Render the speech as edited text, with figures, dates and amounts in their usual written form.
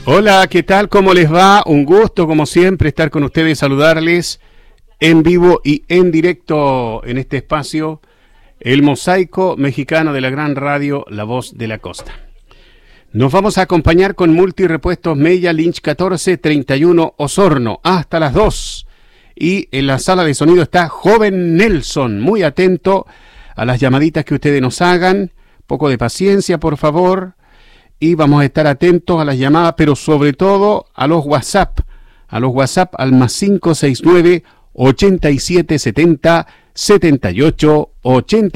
Hola, ¿qué tal? ¿Cómo les va? Un gusto, como siempre, estar con ustedes, saludarles en vivo y en directo en este espacio, el mosaico mexicano de la gran radio La Voz de la Costa. Nos vamos a acompañar con Multirepuestos Mella Lynch 1431 Osorno hasta las 2. Y en la sala de sonido está Joven Nelson, muy atento a las llamaditas que ustedes nos hagan. Poco de paciencia, por favor. Y vamos a estar atentos a las llamadas, pero sobre todo a los WhatsApp. A los WhatsApp al más 569-8770-7880.